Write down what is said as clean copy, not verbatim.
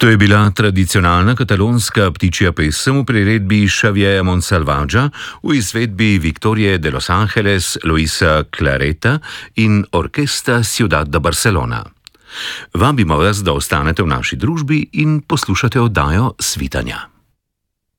To je bila tradicionalna katalonska ptičja pesem v priredbi Xavieja Montsalvagea v izvedbi Victorije de Los Angeles, Luisa Clareta in Orkestra Ciudad de Barcelona. Vabimo vas, da ostanete v naši družbi in poslušate oddajo Svitanja.